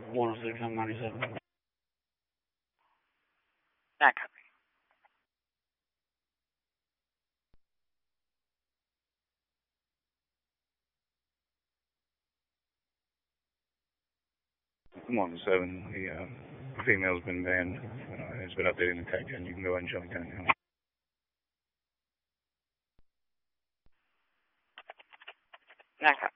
106 on 97. Not copy. I'm on 7. The female's been banned. It's been updated in the tag gen. You can go ahead and shut it down now. Not copy.